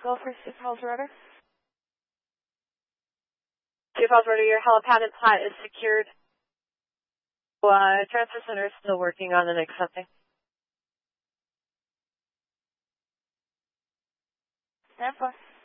Go for Sioux Falls Rudder. Sioux Falls Rudder, your helipad and plat is secured. Transfer center is still working on an accepting. Stand by.